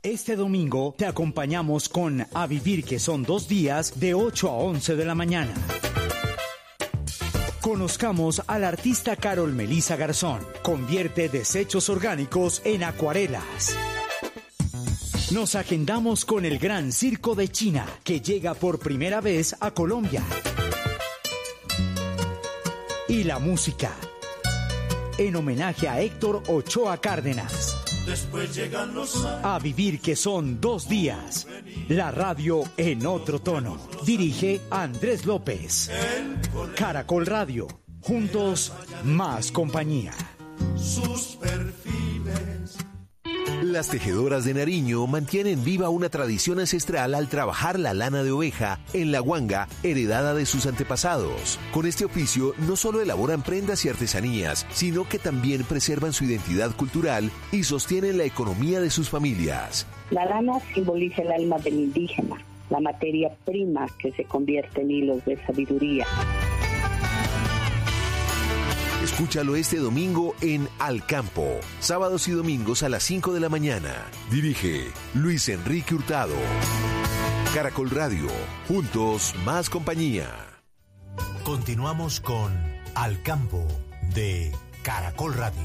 Este domingo te acompañamos con A Vivir, que son 2 días, de 8 a 11 de la mañana. Conozcamos a la artista Carol Melissa Garzón. Convierte desechos orgánicos en acuarelas. Nos agendamos con el Gran Circo de China, que llega por primera vez a Colombia. Y la música, en homenaje a Héctor Ochoa Cárdenas. Después llegan los años. A Vivir, que son 2 días. La radio en otro tono. Dirige Andrés López. Caracol Radio. Juntos, más compañía. Sus perfiles. Las tejedoras de Nariño mantienen viva una tradición ancestral al trabajar la lana de oveja en la guanga heredada de sus antepasados. Con este oficio no solo elaboran prendas y artesanías, sino que también preservan su identidad cultural y sostienen la economía de sus familias. La lana simboliza el alma del indígena, la materia prima que se convierte en hilos de sabiduría. Escúchalo este domingo en Al Campo, sábados y domingos a las 5 de la mañana. Dirige Luis Enrique Hurtado. Caracol Radio, juntos más compañía. Continuamos con Al Campo de Caracol Radio.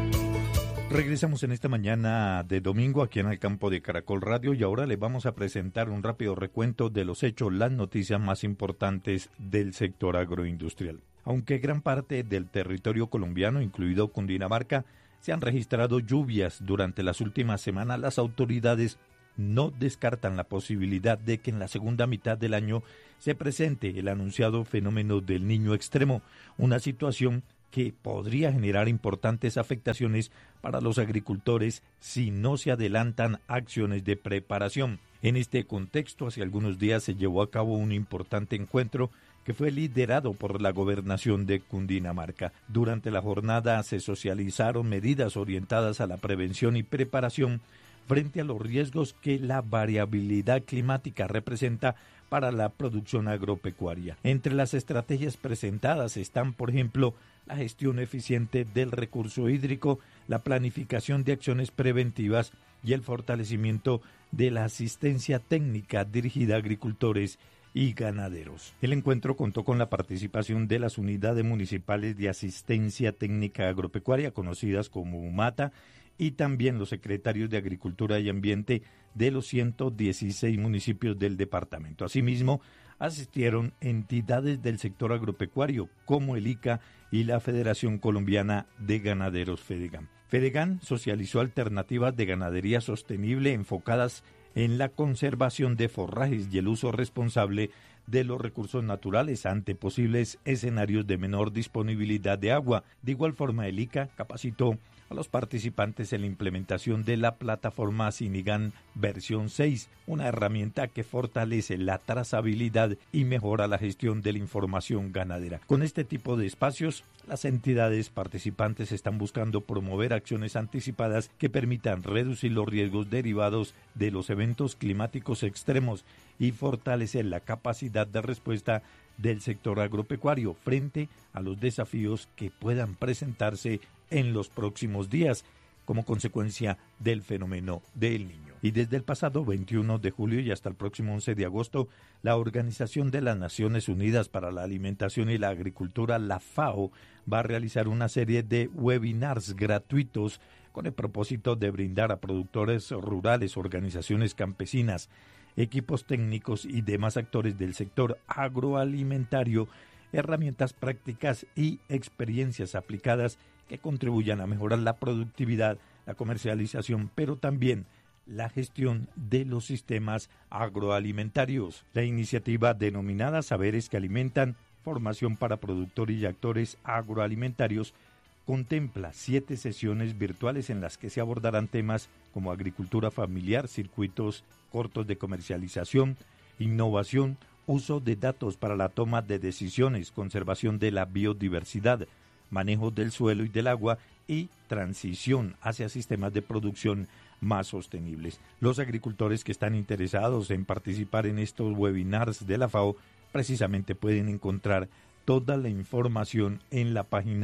Regresamos en esta mañana de domingo aquí en Al Campo de Caracol Radio y ahora les vamos a presentar un rápido recuento de los hechos, las noticias más importantes del sector agroindustrial. Aunque gran parte del territorio colombiano, incluido Cundinamarca, se han registrado lluvias durante las últimas semanas, las autoridades no descartan la posibilidad de que en la segunda mitad del año se presente el anunciado fenómeno del Niño extremo, una situación que podría generar importantes afectaciones para los agricultores si no se adelantan acciones de preparación. En este contexto, hace algunos días se llevó a cabo un importante encuentro que fue liderado por la Gobernación de Cundinamarca. Durante la jornada se socializaron medidas orientadas a la prevención y preparación frente a los riesgos que la variabilidad climática representa para la producción agropecuaria. Entre las estrategias presentadas están, por ejemplo, la gestión eficiente del recurso hídrico, la planificación de acciones preventivas y el fortalecimiento de la asistencia técnica dirigida a agricultores y ganaderos. El encuentro contó con la participación de las unidades municipales de asistencia técnica agropecuaria, conocidas como UMATA, y también los secretarios de Agricultura y Ambiente de los 116 municipios del departamento. Asimismo, asistieron entidades del sector agropecuario como el ICA y la Federación Colombiana de Ganaderos FEDEGAN. FEDEGAN socializó alternativas de ganadería sostenible enfocadas en la conservación de forrajes y el uso responsable de los recursos naturales ante posibles escenarios de menor disponibilidad de agua. De igual forma, el ICA capacitó a los participantes en la implementación de la plataforma Sinigan versión 6, una herramienta que fortalece la trazabilidad y mejora la gestión de la información ganadera. Con este tipo de espacios, las entidades participantes están buscando promover acciones anticipadas que permitan reducir los riesgos derivados de los eventos climáticos extremos y fortalecer la capacidad de respuesta del sector agropecuario frente a los desafíos que puedan presentarse en los próximos días como consecuencia del fenómeno del Niño. Y desde el pasado 21 de julio y hasta el próximo 11 de agosto, la Organización de las Naciones Unidas para la Alimentación y la Agricultura, la FAO, va a realizar una serie de webinars gratuitos con el propósito de brindar a productores rurales, organizaciones campesinas, equipos técnicos y demás actores del sector agroalimentario herramientas prácticas y experiencias aplicadas que contribuyan a mejorar la productividad, la comercialización, pero también la gestión de los sistemas agroalimentarios. La iniciativa denominada Saberes que Alimentan, Formación para Productores y Actores Agroalimentarios, contempla 7 sesiones virtuales en las que se abordarán temas como agricultura familiar, circuitos cortos de comercialización, innovación, uso de datos para la toma de decisiones, conservación de la biodiversidad, manejo del suelo y del agua y transición hacia sistemas de producción más sostenibles. Los agricultores que están interesados en participar en estos webinars de la FAO precisamente pueden encontrar toda la información en la página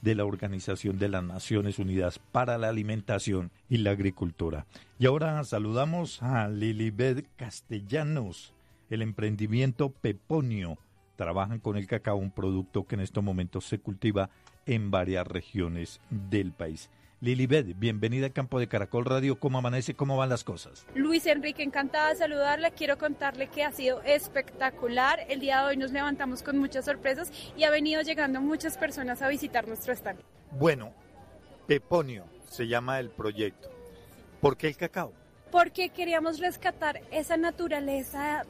de la Organización de las Naciones Unidas para la Alimentación y la Agricultura. Y ahora saludamos a Lilibet Castellanos, el emprendimiento Peponio. Trabajan con el cacao, un producto que en estos momentos se cultiva en varias regiones del país. Lilibet, bienvenida al Campo de Caracol Radio. ¿Cómo amanece? ¿Cómo van las cosas? Luis Enrique, encantada de saludarla. Quiero contarle que ha sido espectacular. El día de hoy nos levantamos con muchas sorpresas y ha venido llegando muchas personas a visitar nuestro stand. Bueno, Peponio se llama el proyecto. ¿Por qué el cacao? Porque queríamos rescatar esa naturaleza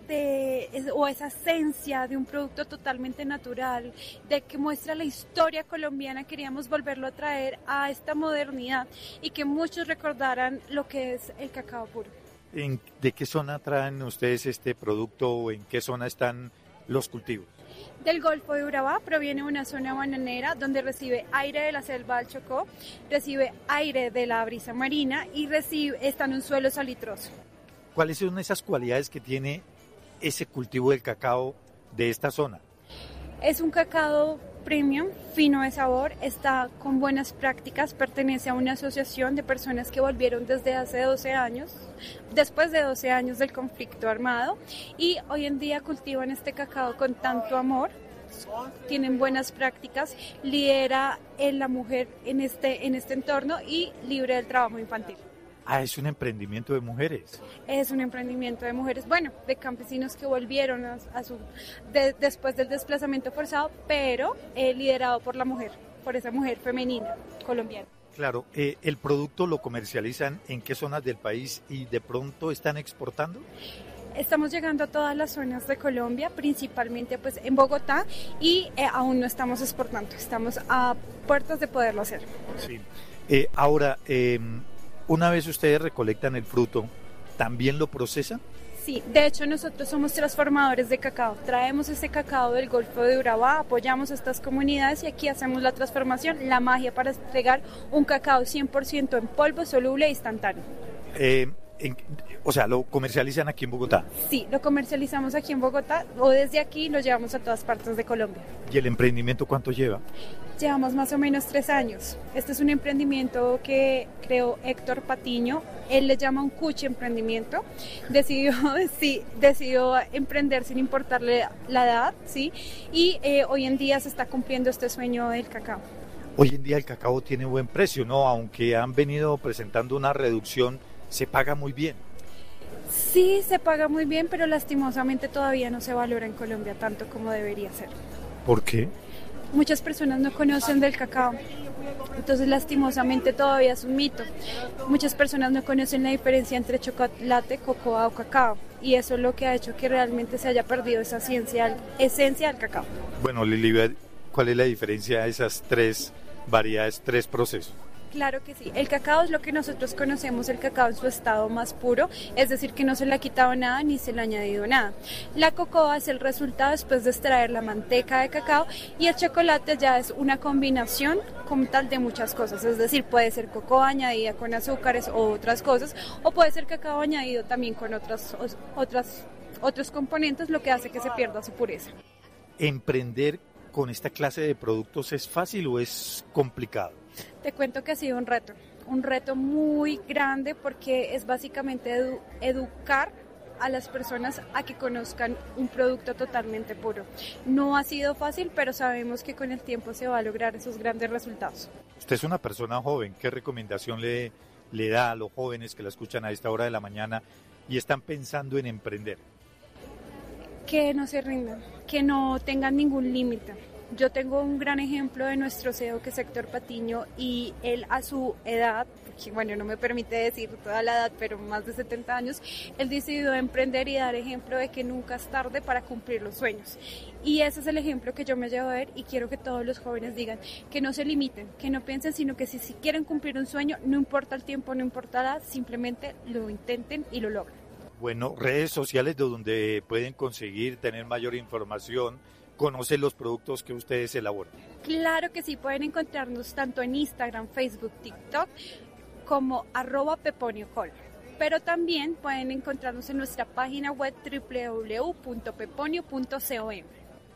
o esa esencia de un producto totalmente natural, de que muestra la historia colombiana. Queríamos volverlo a traer a esta modernidad y que muchos recordaran lo que es el cacao puro. ¿De qué zona traen ustedes este producto o en qué zona están los cultivos? Del Golfo de Urabá, proviene de una zona bananera donde recibe aire de la selva del Chocó, recibe aire de la brisa marina y está en un suelo salitroso. ¿Cuáles son esas cualidades que tiene ese cultivo del cacao de esta zona? Es un cacao premium, fino de sabor, está con buenas prácticas, pertenece a una asociación de personas que volvieron desde hace 12 años, después de 12 años del conflicto armado, y hoy en día cultivan este cacao con tanto amor, tienen buenas prácticas, lidera en la mujer en este entorno y libre del trabajo infantil. Es un emprendimiento de mujeres. Es un emprendimiento de mujeres, bueno, de campesinos que volvieron después del desplazamiento forzado, pero liderado por la mujer, por esa mujer femenina colombiana. Claro, ¿el producto lo comercializan en qué zonas del país y de pronto están exportando? Estamos llegando a todas las zonas de Colombia, principalmente pues en Bogotá, y aún no estamos exportando, estamos a puertas de poderlo hacer. Sí. Ahora, una vez ustedes recolectan el fruto, ¿también lo procesan? Sí, de hecho nosotros somos transformadores de cacao, traemos ese cacao del Golfo de Urabá, apoyamos a estas comunidades y aquí hacemos la transformación, la magia para entregar un cacao 100% en polvo, soluble e instantáneo. ¿Lo comercializan aquí en Bogotá? Sí, lo comercializamos aquí en Bogotá o desde aquí lo llevamos a todas partes de Colombia. ¿Y el emprendimiento cuánto lleva? Llevamos más o menos 3 años. Este es un emprendimiento que creó Héctor Patiño. Él le llama un cuchi emprendimiento. Decidió emprender sin importarle la edad, ¿sí? Y hoy en día se está cumpliendo este sueño del cacao. Hoy en día el cacao tiene buen precio, ¿no? Aunque han venido presentando una reducción, se paga muy bien. Sí, se paga muy bien, pero lastimosamente todavía no se valora en Colombia tanto como debería ser. ¿Por qué? Muchas personas no conocen del cacao, entonces lastimosamente todavía es un mito. Muchas personas no conocen la diferencia entre chocolate, cocoa o cacao, y eso es lo que ha hecho que realmente se haya perdido esa esencia del cacao. Bueno, Lilibet, ¿cuál es la diferencia de esas 3 variedades, 3 procesos? Claro que sí, el cacao es lo que nosotros conocemos, el cacao en su estado más puro, es decir, que no se le ha quitado nada ni se le ha añadido nada. La cocoa es el resultado después de extraer la manteca de cacao y el chocolate ya es una combinación como tal de muchas cosas, es decir, puede ser cocoa añadida con azúcares o otras cosas, o puede ser cacao añadido también con otros componentes, lo que hace que se pierda su pureza. ¿Emprender con esta clase de productos es fácil o es complicado? Te cuento que ha sido un reto muy grande porque es básicamente educar a las personas a que conozcan un producto totalmente puro. No ha sido fácil, pero sabemos que con el tiempo se va a lograr esos grandes resultados. Usted es una persona joven, ¿qué recomendación le da a los jóvenes que la escuchan a esta hora de la mañana y están pensando en emprender? Que no se rindan, que no tengan ningún límite. Yo tengo un gran ejemplo de nuestro CEO, que es Héctor Patiño, y él a su edad, porque bueno, no me permite decir toda la edad, pero más de 70 años, él decidió emprender y dar ejemplo de que nunca es tarde para cumplir los sueños. Y ese es el ejemplo que yo me llevo a ver y quiero que todos los jóvenes digan que no se limiten, que no piensen, sino que si quieren cumplir un sueño, no importa el tiempo, no importa la edad, simplemente lo intenten y lo logren. Bueno, redes sociales donde pueden conseguir, tener mayor información, conocer los productos que ustedes elaboran. Claro que sí, pueden encontrarnos tanto en Instagram, Facebook, TikTok como @peponiocol. Pero también pueden encontrarnos en nuestra página web www.peponio.com.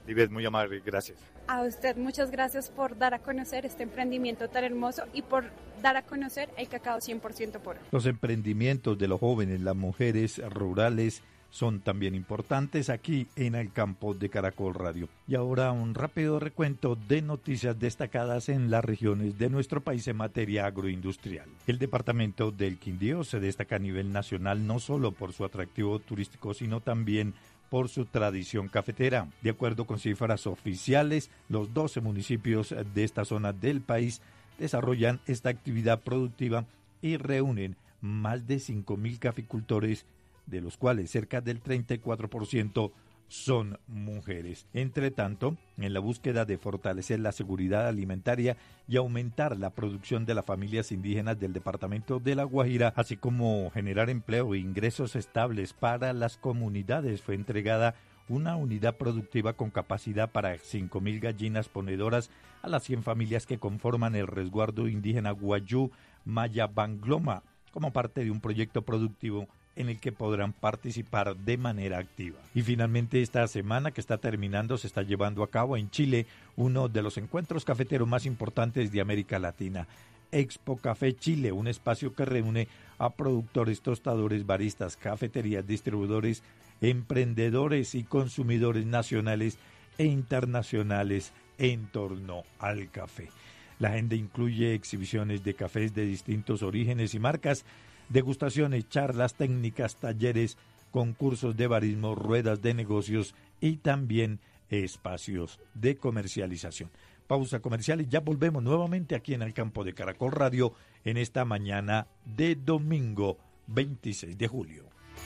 Lisbeth, muy amable, gracias. A usted muchas gracias por dar a conocer este emprendimiento tan hermoso y por dar a conocer el cacao 100% puro. Los emprendimientos de los jóvenes, las mujeres rurales, son también importantes aquí en el campo de Caracol Radio. Y ahora un rápido recuento de noticias destacadas en las regiones de nuestro país en materia agroindustrial. El departamento del Quindío se destaca a nivel nacional no solo por su atractivo turístico, sino también por su tradición cafetera. De acuerdo con cifras oficiales, los 12 municipios de esta zona del país desarrollan esta actividad productiva y reúnen más de 5.000 caficultores, de los cuales cerca del 34% son mujeres. Entre tanto, en la búsqueda de fortalecer la seguridad alimentaria y aumentar la producción de las familias indígenas del departamento de La Guajira, así como generar empleo e ingresos estables para las comunidades, fue entregada una unidad productiva con capacidad para 5.000 gallinas ponedoras a las 100 familias que conforman el resguardo indígena Guayú Maya Bangloma, como parte de un proyecto productivo en el que podrán participar de manera activa. Y finalmente esta semana que está terminando se está llevando a cabo en Chile uno de los encuentros cafeteros más importantes de América Latina, Expo Café Chile, un espacio que reúne a productores, tostadores, baristas, cafeterías, distribuidores, emprendedores y consumidores nacionales e internacionales en torno al café. La agenda incluye exhibiciones de cafés de distintos orígenes y marcas, degustaciones, charlas técnicas, talleres, concursos de barismo, ruedas de negocios y también espacios de comercialización. Pausa comercial y ya volvemos nuevamente aquí en el campo de Caracol Radio en esta mañana de domingo 26 de julio.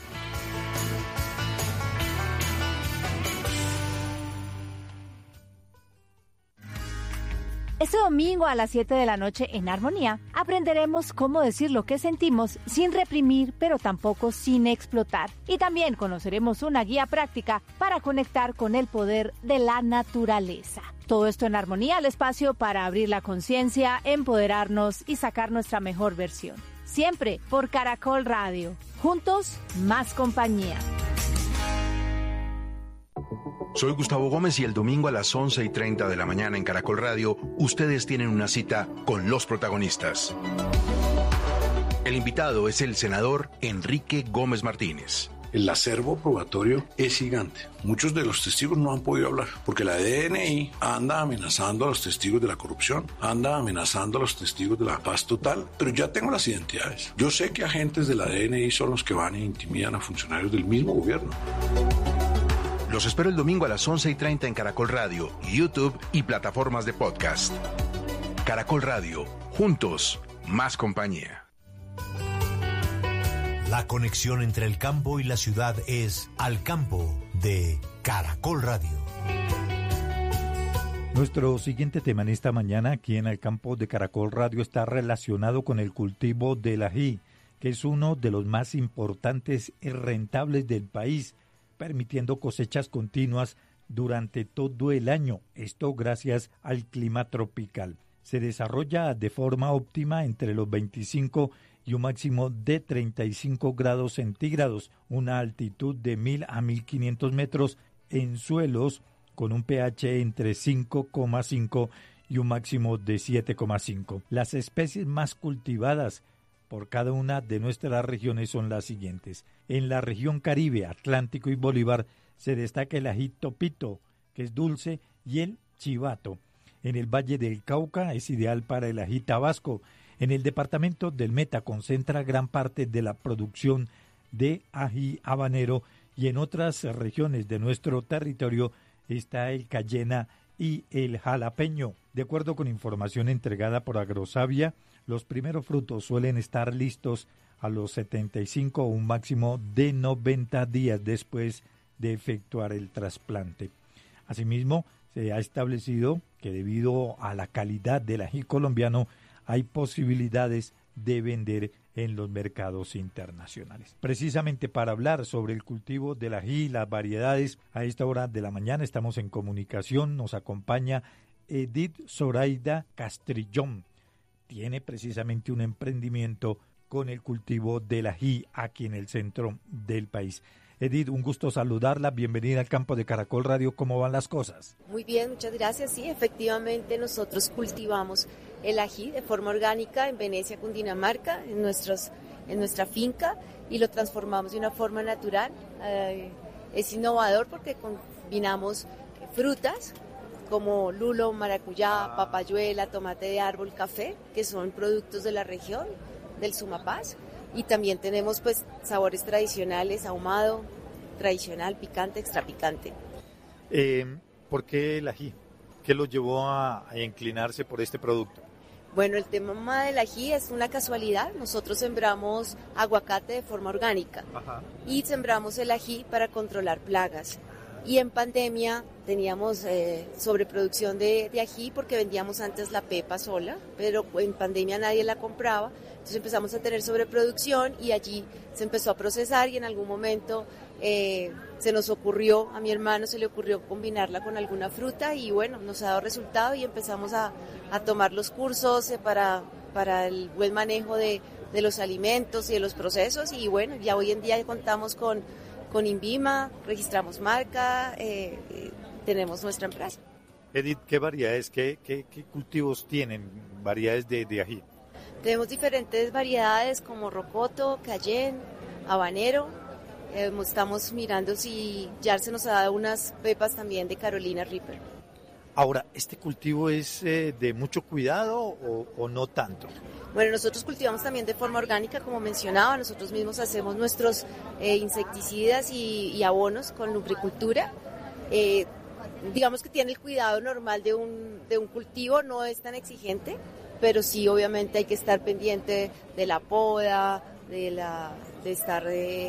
Este domingo a las 7 de la noche en Armonía aprenderemos cómo decir lo que sentimos sin reprimir, pero tampoco sin explotar. Y también conoceremos una guía práctica para conectar con el poder de la naturaleza. Todo esto en Armonía, el espacio para abrir la conciencia, empoderarnos y sacar nuestra mejor versión. Siempre por Caracol Radio. Juntos, más compañía. Soy Gustavo Gómez y el domingo a las 11:30 de la mañana en Caracol Radio, ustedes tienen una cita con los protagonistas. El invitado es el senador Enrique Gómez Martínez. El acervo probatorio es gigante. Muchos de los testigos no han podido hablar porque la DNI anda amenazando a los testigos de la corrupción, anda amenazando a los testigos de la paz total, pero ya tengo las identidades. Yo sé que agentes de la DNI son los que van e intimidan a funcionarios del mismo gobierno. Los espero el domingo a las 11:30 en Caracol Radio, YouTube y plataformas de podcast. Caracol Radio, juntos, más compañía. La conexión entre el campo y la ciudad es Al Campo de Caracol Radio. Nuestro siguiente tema en esta mañana aquí en el campo de Caracol Radio está relacionado con el cultivo del ají, que es uno de los más importantes y rentables del país, permitiendo cosechas continuas durante todo el año, esto gracias al clima tropical. Se desarrolla de forma óptima entre los 25 y un máximo de 35 grados centígrados, una altitud de 1.000 a 1.500 metros en suelos con un pH entre 5,5 y un máximo de 7,5. Las especies más cultivadas por cada una de nuestras regiones son las siguientes. En la región Caribe, Atlántico y Bolívar se destaca el ají topito, que es dulce, y el chivato. En el Valle del Cauca es ideal para el ají tabasco. En el departamento del Meta concentra gran parte de la producción de ají habanero y en otras regiones de nuestro territorio está el cayena y el jalapeño. De acuerdo con información entregada por Agrosavia, los primeros frutos suelen estar listos a los 75 o un máximo de 90 días después de efectuar el trasplante. Asimismo, se ha establecido que debido a la calidad del ají colombiano hay posibilidades de vender en los mercados internacionales. Precisamente para hablar sobre el cultivo del ají y las variedades, a esta hora de la mañana estamos en comunicación, nos acompaña Edith Zoraida Castrillón. Tiene precisamente un emprendimiento con el cultivo del ají aquí en el centro del país. Edith, un gusto saludarla, bienvenida al campo de Caracol Radio, ¿cómo van las cosas? Muy bien, muchas gracias. Sí, efectivamente nosotros cultivamos el ají de forma orgánica en Venecia, Cundinamarca, en nuestra finca, y lo transformamos de una forma natural. Es innovador porque combinamos frutas como lulo, maracuyá, papayuela, tomate de árbol, café, que son productos de la región del Sumapaz. Y también tenemos pues sabores tradicionales, ahumado, tradicional, picante, extra picante. ¿Por qué el ají? ¿Qué lo llevó a inclinarse por este producto? Bueno, el tema del ají es una casualidad. Nosotros sembramos aguacate de forma orgánica. Ajá. Y sembramos el ají para controlar plagas. Y en pandemia teníamos sobreproducción de ají porque vendíamos antes la pepa sola, pero en pandemia nadie la compraba. Entonces empezamos a tener sobreproducción y allí se empezó a procesar y en algún momento se nos ocurrió, a mi hermano se le ocurrió combinarla con alguna fruta y bueno, nos ha dado resultado y empezamos a tomar los cursos para el buen manejo de los alimentos y de los procesos y bueno, ya hoy en día contamos con INVIMA, registramos marca, tenemos nuestra empresa. Edith, ¿qué variedades, qué cultivos tienen, variedades de ají? Tenemos diferentes variedades como rocoto, cayenne, habanero. Estamos mirando si ya se nos ha dado unas pepas también de Carolina Reaper. Ahora, ¿este cultivo es de mucho cuidado o no tanto? Bueno, nosotros cultivamos también de forma orgánica, como mencionaba. Nosotros mismos hacemos nuestros insecticidas y abonos con lubricultura. Digamos que tiene el cuidado normal de un cultivo, no es tan exigente, pero sí obviamente hay que estar pendiente de la poda, de estar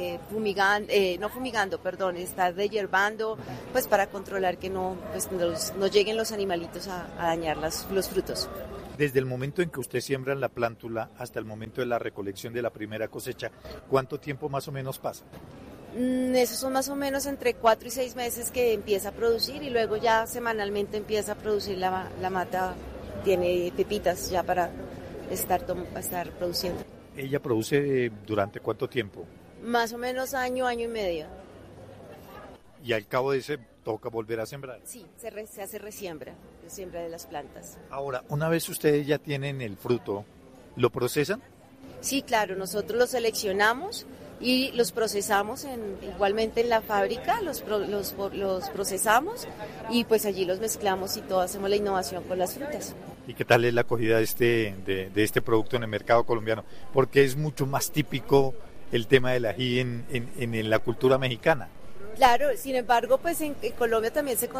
estar deshierbando, pues para controlar que no lleguen los animalitos a dañar los frutos. Desde el momento en que usted siembra la plántula hasta el momento de la recolección de la primera cosecha, ¿cuánto tiempo más o menos pasa? Esos son más o menos entre 4 y 6 meses que empieza a producir y luego ya semanalmente empieza a producir la mata, tiene pepitas ya para estar produciendo. ¿Ella produce durante cuánto tiempo? Más o menos año y medio. ¿Y al cabo de ese toca volver a sembrar? Sí, se hace resiembra de las plantas. Ahora, una vez ustedes ya tienen el fruto, ¿lo procesan? Sí, claro, nosotros los seleccionamos y los procesamos igualmente en la fábrica, los procesamos y pues allí los mezclamos y todo, hacemos la innovación con las frutas. ¿Y qué tal es la acogida de este producto en el mercado colombiano? Porque es mucho más típico el tema del ají en la cultura mexicana. Claro, sin embargo, pues en Colombia también se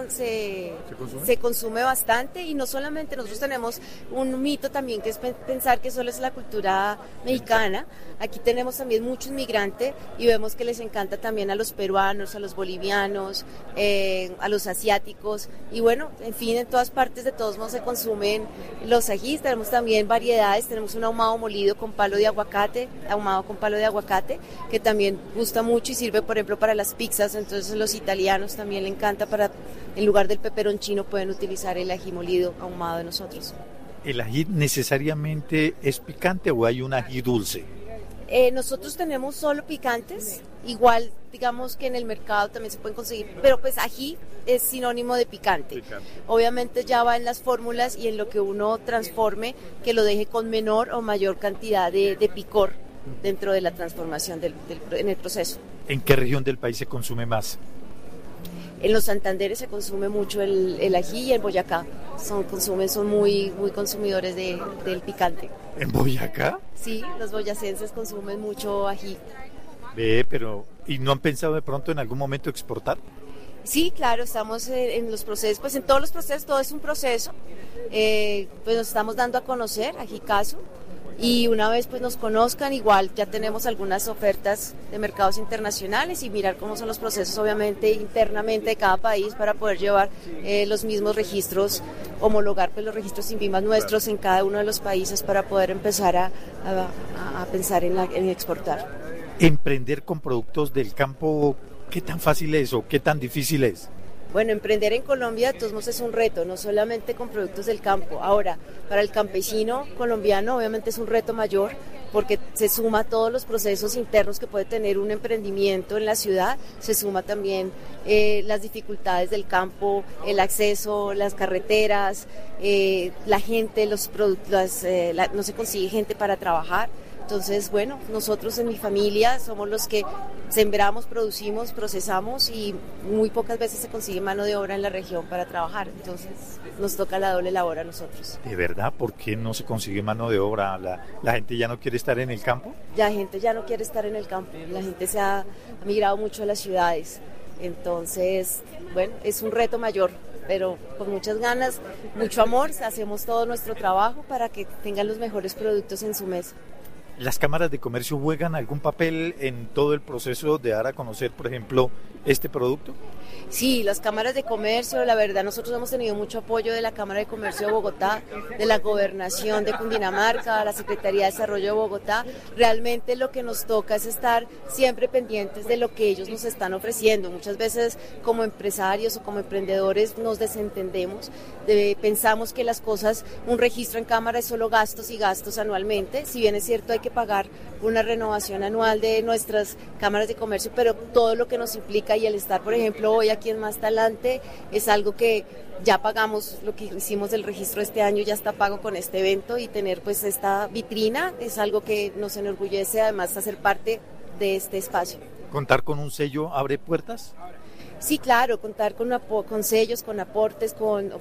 consume bastante y no solamente, nosotros tenemos un mito también que es pensar que solo es la cultura mexicana. Aquí tenemos también muchos migrantes y vemos que les encanta también a los peruanos, a los bolivianos, a los asiáticos y bueno, en fin, en todas partes de todos modos se consumen los ajís. Tenemos también variedades, tenemos un ahumado molido con palo de aguacate, que también gusta mucho y sirve por ejemplo para las pizzas. Entonces los italianos también le encanta en lugar del peperoncino pueden utilizar el ají molido ahumado de nosotros. ¿El ají necesariamente es picante o hay un ají dulce? Nosotros tenemos solo picantes, igual digamos que en el mercado también se pueden conseguir, pero pues ají es sinónimo de picante. Obviamente ya va en las fórmulas y en lo que uno transforme, que lo deje con menor o mayor cantidad de picor dentro de la transformación en el proceso. ¿En qué región del país se consume más? En los Santanderes se consume mucho el ají y en Boyacá son muy consumidores del picante. ¿En Boyacá? Sí, los boyacenses consumen mucho ají. ¿Y no han pensado de pronto en algún momento exportar? Sí, claro, estamos en los procesos, pues en todos los procesos, todo es un proceso, pues nos estamos dando a conocer, Ajicaso. Y una vez pues nos conozcan, igual ya tenemos algunas ofertas de mercados internacionales y mirar cómo son los procesos obviamente internamente de cada país para poder llevar los mismos registros, homologar pues los registros INVIMA nuestros en cada uno de los países para poder empezar a pensar en exportar. Emprender con productos del campo, ¿qué tan fácil es o qué tan difícil es? Bueno, emprender en Colombia de todos modos es un reto, no solamente con productos del campo. Ahora, para el campesino colombiano obviamente es un reto mayor porque se suma a todos los procesos internos que puede tener un emprendimiento en la ciudad, se suma también las dificultades del campo, el acceso, las carreteras, la gente, no se consigue gente para trabajar. Entonces, bueno, nosotros en mi familia somos los que sembramos, producimos, procesamos y muy pocas veces se consigue mano de obra en la región para trabajar. Entonces, nos toca la doble labor a nosotros. ¿De verdad? ¿Por qué no se consigue mano de obra? ¿La gente ya no quiere estar en el campo? La gente ya no quiere estar en el campo. La gente se ha migrado mucho a las ciudades. Entonces, bueno, es un reto mayor, pero con muchas ganas, mucho amor, hacemos todo nuestro trabajo para que tengan los mejores productos en su mesa. ¿Las cámaras de comercio juegan algún papel en todo el proceso de dar a conocer, por ejemplo, este producto? Sí, las cámaras de comercio, la verdad, nosotros hemos tenido mucho apoyo de la Cámara de Comercio de Bogotá, de la Gobernación de Cundinamarca, la Secretaría de Desarrollo de Bogotá. Realmente lo que nos toca es estar siempre pendientes de lo que ellos nos están ofreciendo. Muchas veces como empresarios o como emprendedores nos desentendemos, pensamos que las cosas, un registro en cámara es solo gastos y gastos anualmente. Si bien es cierto, hay que pagar una renovación anual de nuestras cámaras de comercio, pero todo lo que nos implica y el estar, por ejemplo, hoy aquí en Más Talante es algo que ya pagamos, lo que hicimos del registro este año ya está pago con este evento, y tener pues esta vitrina es algo que nos enorgullece, además hacer parte de este espacio. ¿Contar con un sello abre puertas? Sí, claro, contar con sellos, con aportes, con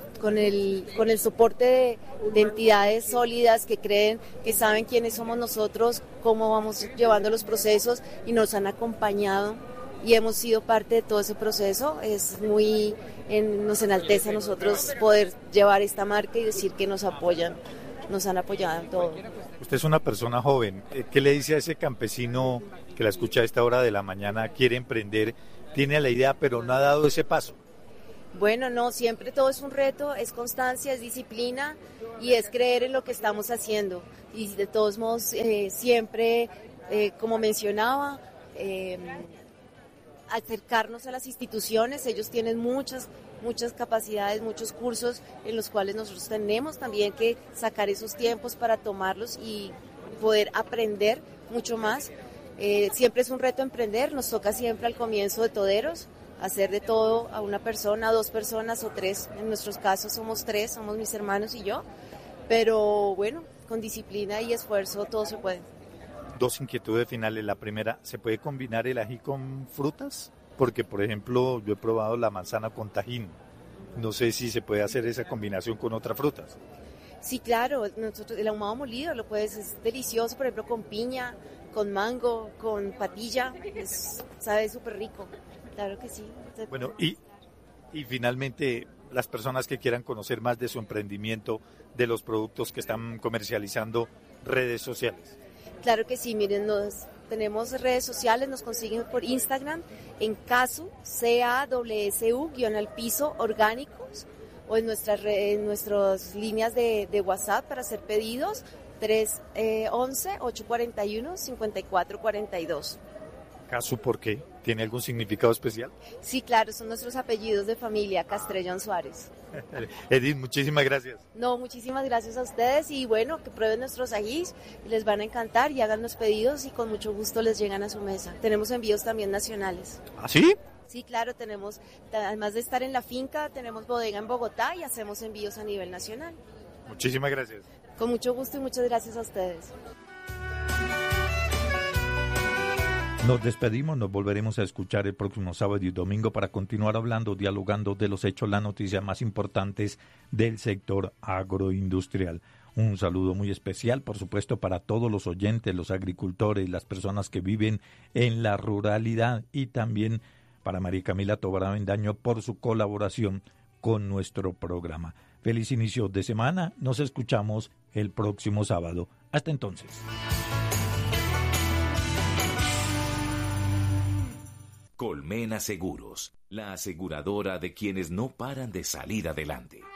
el soporte de entidades sólidas que creen, que saben quiénes somos nosotros, cómo vamos llevando los procesos y nos han acompañado y hemos sido parte de todo ese proceso. Nos enaltece a nosotros poder llevar esta marca y decir que nos apoyan, nos han apoyado en todo. Usted es una persona joven, ¿qué le dice a ese campesino que la escucha a esta hora de la mañana, quiere emprender, tiene la idea pero no ha dado ese paso? Bueno, no, siempre todo es un reto, es constancia, es disciplina y es creer en lo que estamos haciendo. Y de todos modos, siempre, como mencionaba, acercarnos a las instituciones. Ellos tienen muchas capacidades, muchos cursos en los cuales nosotros tenemos también que sacar esos tiempos para tomarlos y poder aprender mucho más. Siempre es un reto emprender, nos toca siempre al comienzo de toderos, hacer de todo a una persona, 2 personas o 3, en nuestros casos somos 3, somos mis hermanos y yo, pero bueno, con disciplina y esfuerzo todo se puede. 2 inquietudes finales. La primera, ¿se puede combinar el ají con frutas? Porque, por ejemplo, yo he probado la manzana con tajín. No sé si se puede hacer esa combinación con otras frutas. Sí, claro. Nosotros, el ahumado molido es delicioso, por ejemplo, con piña, con mango, con patilla. Sabe súper rico. Claro que sí. Bueno, y finalmente, las personas que quieran conocer más de su emprendimiento, de los productos que están comercializando, redes sociales. Claro que sí, miren, tenemos redes sociales, nos consiguen por Instagram en CASU, CAWSU, orgánicos, o en nuestras líneas de WhatsApp para hacer pedidos, 311-841-5442. ¿CASU por qué? ¿Tiene algún significado especial? Sí, claro, son nuestros apellidos de familia, Castrellón Suárez. Edith, muchísimas gracias. No, muchísimas gracias a ustedes y bueno, que prueben nuestros ajís, les van a encantar y hagan los pedidos y con mucho gusto les llegan a su mesa. Tenemos envíos también nacionales. ¿Ah, sí? Sí, claro, además de estar en la finca, tenemos bodega en Bogotá y hacemos envíos a nivel nacional. Muchísimas gracias. Con mucho gusto y muchas gracias a ustedes. Nos despedimos, nos volveremos a escuchar el próximo sábado y domingo para continuar dialogando de los hechos, las noticias más importantes del sector agroindustrial. Un saludo muy especial, por supuesto, para todos los oyentes, los agricultores, las personas que viven en la ruralidad y también para María Camila Tobar Avendaño por su colaboración con nuestro programa. Feliz inicio de semana, nos escuchamos el próximo sábado. Hasta entonces. Colmena Seguros, la aseguradora de quienes no paran de salir adelante.